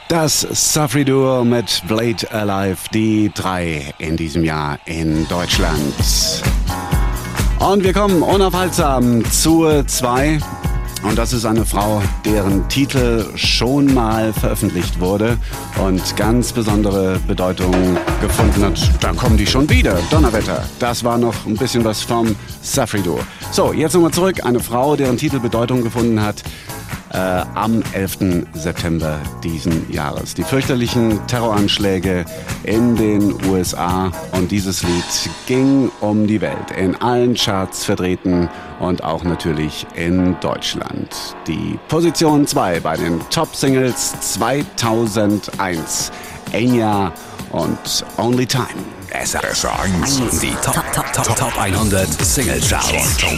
Das Safri Duo mit Blade Alive, die 3 in diesem Jahr in Deutschland. Und wir kommen unaufhaltsam zur 2. Und das ist eine Frau, deren Titel schon mal veröffentlicht wurde und ganz besondere Bedeutung gefunden hat. Da kommen die schon wieder. Donnerwetter. Das war noch ein bisschen was vom Safri Duo. So, jetzt nochmal zurück. Eine Frau, deren Titel Bedeutung gefunden hat am 11. September diesen Jahres. Die fürchterlichen Terroranschläge in den USA, und dieses Lied ging um die Welt, in allen Charts vertreten und auch natürlich in Deutschland. Die Position 2 bei den Top-Singles 2001. Enya und Only Time. SR1, die Top 100 Single Charts.